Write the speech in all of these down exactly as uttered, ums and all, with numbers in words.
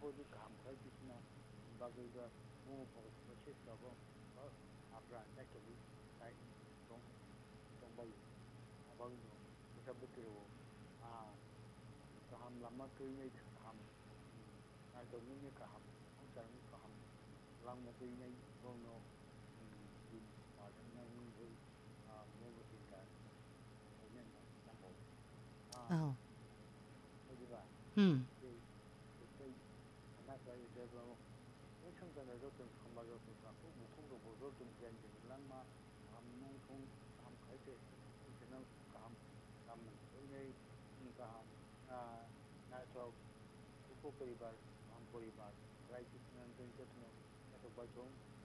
body काम खाई किसना बाकी का मुंह पर अच्छे सब और अपना नेचुरली टाइम तों तों बाई अब नो सब बच्चे वो हाँ काम लम्बा कोई नहीं काम ना दोनों में काम हम चारों में काम लम्बा कोई नहीं दोनों दिन मार्च में मुझे मुंह पर चिंता नहीं ना ना हो हाँ Oh. तो जी बात Hmm. ये तो ना चाहिए जब वो 청전에서 좀 선박이었을 것 같고 무콩도 보도 좀 견디는 마 암농통 암 갈때 이제는 감 감은 굉장히 그러니까 아 나서 국고 परिवार हम परिवार राइटिस는 또 이제는 계속 발전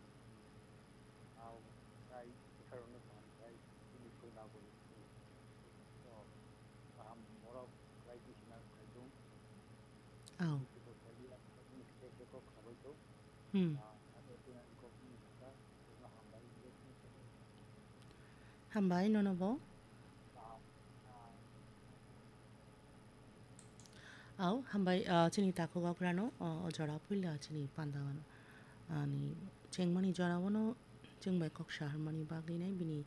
아우 나이 서로는 감 나이 이미 소나고 있고 또암 뭐라 라이티스나 발전 Oh. 이미 또 살리라 이미 계속 가고 있고 Hmm. Hambai no no bo. Au hambai chini tako ga krano jara puila chini pandawan ani chengmani jara wono chengbai kok shahar mani bagi nai bini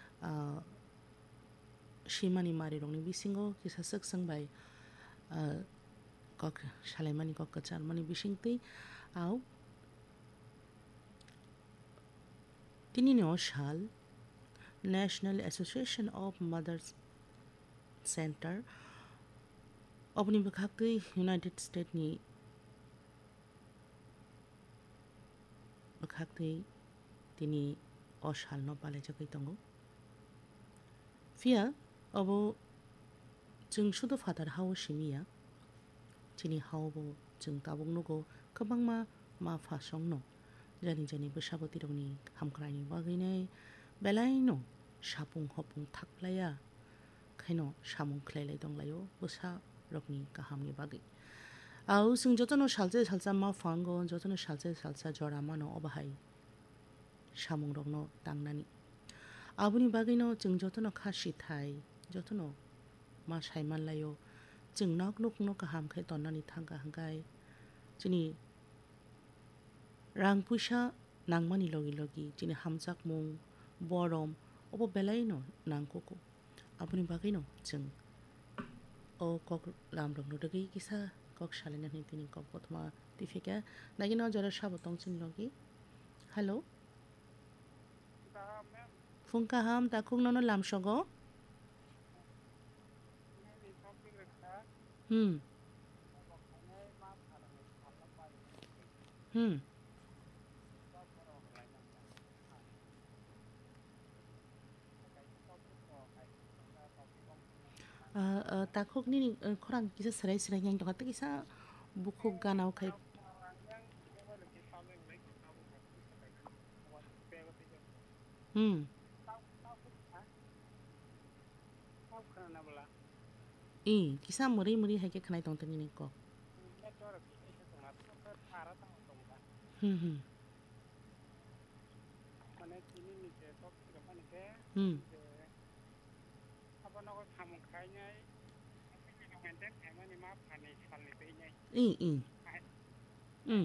shimani mari rongni bisingo kisa sak sangbai kok shalaimani kok kachar mani bisingti au tini no shal National Association of Mothers Center अपनी बखाक्ति United state नि बखाक्ति तिनी अशाल न पाले जकै तंगो फिया अब जों सुदु father हाव सिमिया तिनी हावबो जों ताबुं नगो गोबां मा मा फासं न जानि जानि बैसागु तिरंनि हामख्रानि बागैनै बेलायनो सापुं हपुं थाख्लाया खायनो सामुं ख्लायलाय दंलायो बोसा रकनि गाहामनि बागै आउ जों जतनो सालजे सालसा मा फांगो जतनो सालजे सालसा जरा मानो अबाहाय सामुं रकनो दांनानि आबुनि बागैनो जों जतनो खासि थाय जतनो मा सायमान लायो जों नाक नक नक गाहाम खाय तन्नानि थांगा हांगाय जोंनि रां फैसा नांमानि लगी लगी जोंनि हामजाक मुं बरम अब बेलायनो नांगोको आबुनि बागैनो जों o kok lam rong no dagi kisa kok shalina ni tini kok botma tifika nagi no jara sabotong sin logi hello funka ham ta kung no lam sogo hmm hmm ta khok ni khorang kisa serai serai yang to kata kisa bukhuk ganau khai hmm i kisa muri muri hai ke khanai tong tani ni ko hmm hmm hmm i i hmm